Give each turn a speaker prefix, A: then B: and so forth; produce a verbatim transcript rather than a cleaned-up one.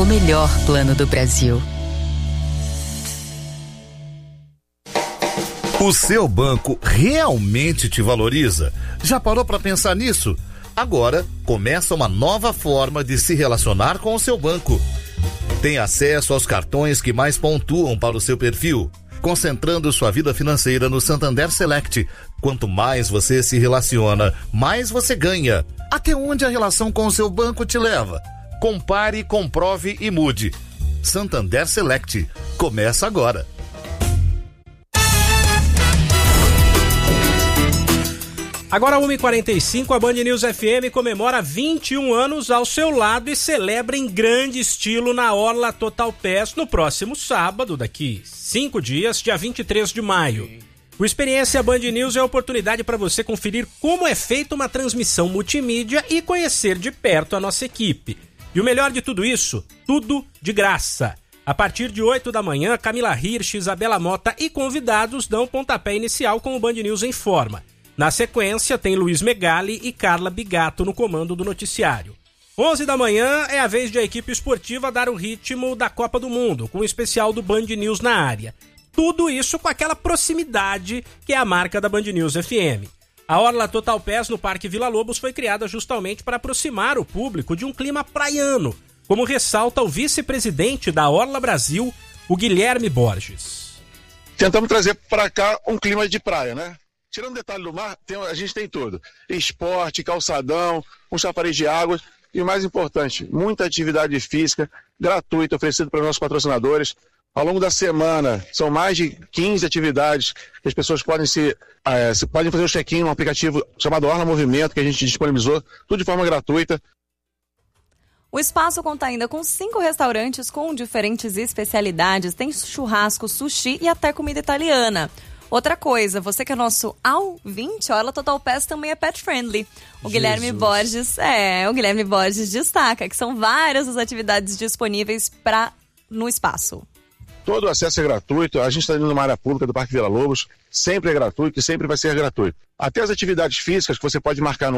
A: melhor plano do Brasil.
B: O seu banco realmente te valoriza? Já parou para pensar nisso? Agora começa uma nova forma de se relacionar com o seu banco. Tem acesso aos cartões que mais pontuam para o seu perfil, concentrando sua vida financeira no Santander Select. Quanto mais você se relaciona, mais você ganha. Até onde a relação com o seu banco te leva? Compare, comprove e mude. Santander Select. Começa agora.
C: Agora uma e quarenta e cinco, a Band News F M comemora vinte e um anos ao seu lado e celebra em grande estilo na Orla Total Pass no próximo sábado, daqui cinco dias, dia vinte e três de maio. O Experiência Band News é a oportunidade para você conferir como é feita uma transmissão multimídia e conhecer de perto a nossa equipe. E o melhor de tudo isso, tudo de graça. A partir de oito da manhã, Camila Hirsch, Isabela Mota e convidados dão pontapé inicial com o Band News em Forma. Na sequência, tem Luiz Megali e Carla Bigato no comando do noticiário. onze da manhã é a vez de a equipe esportiva dar o ritmo da Copa do Mundo, com o especial do Band News na área. Tudo isso com aquela proximidade que é a marca da Band News F M. A Orla Total Pass no Parque Vila Lobos foi criada justamente para aproximar o público de um clima praiano, como ressalta o vice-presidente da Orla Brasil, o Guilherme Borges.
D: Tentamos trazer para cá um clima de praia, né? Tirando o detalhe do mar, tem, a gente tem tudo. Esporte, calçadão, um chafariz de água e o mais importante, muita atividade física gratuita oferecida para nossos patrocinadores. Ao longo da semana, são mais de quinze atividades que as pessoas podem, se, é, se, podem fazer o check-in num aplicativo chamado Orla Movimento, que a gente disponibilizou, tudo de forma gratuita.
E: O espaço conta ainda com cinco restaurantes com diferentes especialidades. Tem churrasco, sushi e até comida italiana. Outra coisa, você que é nosso ouvinte, a Orla Total Pass também é pet friendly. O Jesus. Guilherme Borges, é, o Guilherme Borges destaca que são várias as atividades disponíveis pra, no espaço.
D: Todo o acesso é gratuito, a gente está indo numa área pública do Parque Vila Lobos, sempre é gratuito e sempre vai ser gratuito. Até as atividades físicas que você pode marcar no